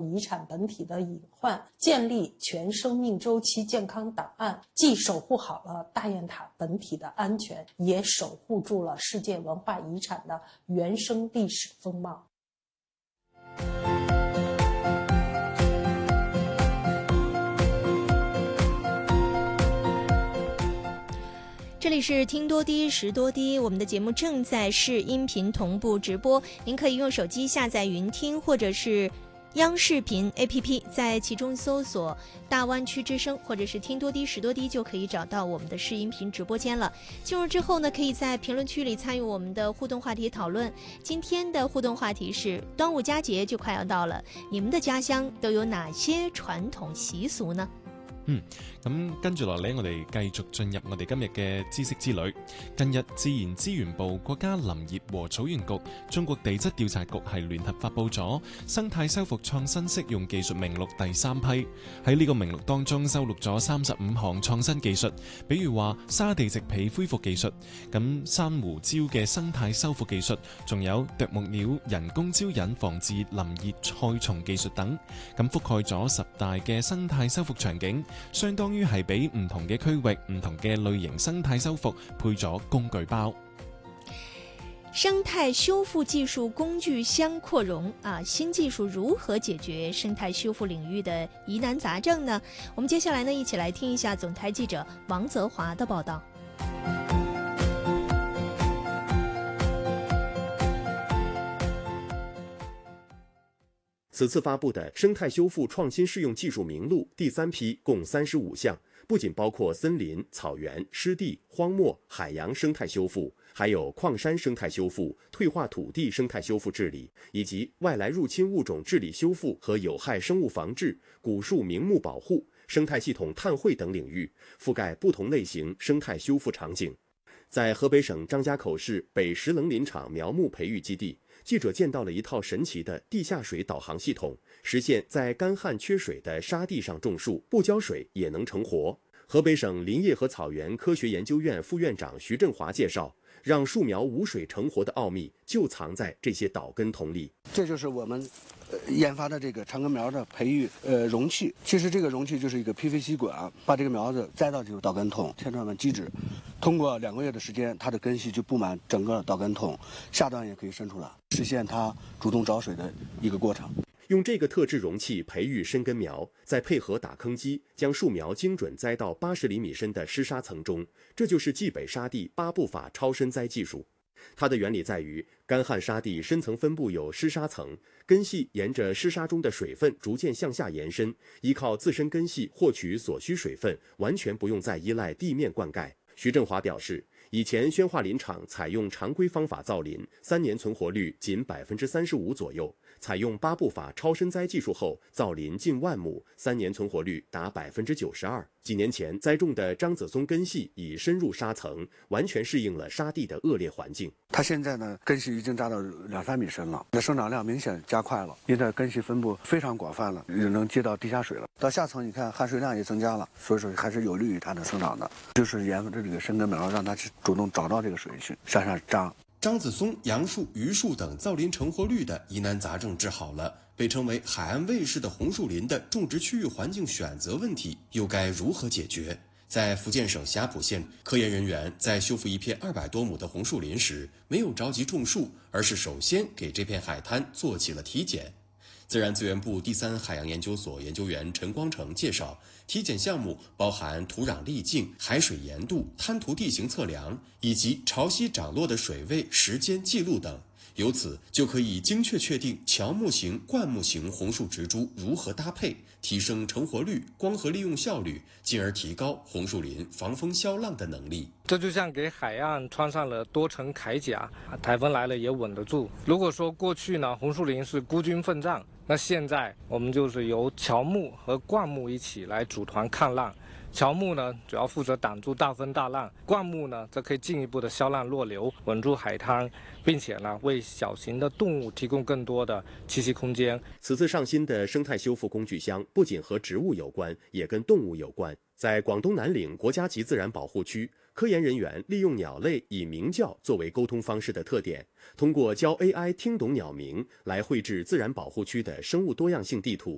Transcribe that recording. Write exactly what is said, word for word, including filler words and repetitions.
遗产本体的隐患，建立全生命周期健康档案，既守护好了大雁塔本体的安全，也守护住了世界文化遗产的原生历史风貌。 这里是听多低识多低，我们的节目正在视音频同步直播，您可以用手机下载云听或者是央视频 A P P， 在其中搜索大湾区之声或者是听多低识多低，就可以找到我们的视音频直播间了。进入之后呢，可以在评论区里参与我们的互动话题讨论。今天的互动话题是端午佳节就快要到了，你们的家鄉都有哪些傳統習俗呢？ 嗯，咁跟住落嚟，我哋繼續進入我哋今日嘅知識之旅。近日，自然資源部、國家林業和草原局、中國地質調查局係聯合發布咗生態修復創新適用技術名錄第三批。喺呢個名錄當中收錄咗三十五項創新技術，比如話沙地植被恢復技術、咁珊瑚礁嘅生態修復技術，仲有啄木鳥人工招引防治林葉害蟲技術等，咁覆蓋咗十大嘅生態修復場景。相當於係俾唔同嘅區域、唔同嘅類型生態修復配咗工具包。 生態修復技術工具箱擴容啊，新技術如何解決生態修復領域的疑難雜症呢？我們接下來呢，一起來聽一下總台記者王澤華的報道。 此次发布的生态修复创新适用技术名录第三批共三十五项，不仅包括森林、草原、湿地、荒漠、海洋生态修复，还有矿山生态修复、退化土地生态修复治理，以及外来入侵物种治理修复和有害生物防治、古树名木保护、生态系统碳汇等领域，覆盖不同类型生态修复场景。在河北省张家口市北石棱林场苗木培育基地，记者见到了一套神奇的地下水导航系统，实现在干旱缺水的沙地上种树，不浇水也能成活。河北省林业和草原科学研究院副院长徐振华介绍，让树苗无水成活的奥秘就藏在这些导根筒里。 这就是我们呃研发的这个长根苗的培育呃容器。其实这个容器就是一个 P V C 管，把这个苗子栽到这个导根筒，天窗的基质，通过两个月的时间，它的根系就布满整个导根筒，下端也可以伸出来，实现它主动找水的一个过程。 用这个特制容器培育深根苗，再配合打坑机，将树苗精准栽到八十厘米深的湿沙层中，这就是冀北沙地八步法超深栽技术。它的原理在于，干旱沙地深层分布有湿沙层，根系沿着湿沙中的水分逐渐向下延伸，依靠自身根系获取所需水分，完全不用再依赖地面灌溉。徐振华表示，以前宣化林场采用常规方法造林，三年存活率仅百分之三十五左右。采用八步法超深栽技术后，造林近万亩，三年存活率达百分之九十二。几年前栽种的樟子松根系已深入沙层，完全适应了沙地的恶劣环境。 它现在呢，根系已经扎到两三米深了，那生长量明显加快了，因为根系分布非常广泛了，也能接到地下水了。到下层你看含水量也增加了，所以说还是有利于它的生长的。就是研发这个深根苗，让它去主动找到这个水去向上扎。 樟子松、杨树、榆树等造林成活率的疑难杂症治好了，被称为海岸卫士的红树林的种植区域环境选择问题又该如何解决？在福建省霞浦县，科研人员在修复一片二百多亩的红树林时，没有着急种树，而是首先给这片海滩做起了体检。自然资源部第三海洋研究所研究员陈光成介绍，体检项目包含土壤粒径、海水盐度、滩涂地形测量，以及潮汐涨落的水位时间记录等。由此就可以精确确定乔木型、灌木型红树植株如何搭配，提升成活率、光合利用效率，进而提高红树林防风消浪的能力。 这就像给海岸穿上了多层铠甲，台风来了也稳得住。如果说过去呢，红树林是孤军奋战，那现在我们就是由乔木和灌木一起来组团抗浪。乔木呢，主要负责挡住大风大浪；灌木呢，则可以进一步的消浪弱流，稳住海滩，并且呢，为小型的动物提供更多的栖息空间。 此次上新的生态修复工具箱不仅和植物有关，也跟动物有关。在广东南岭国家级自然保护区，科研人员利用鸟类以鸣叫作为沟通方式的特点，通过教 A I 听懂鸟鸣来绘制自然保护区的生物多样性地图。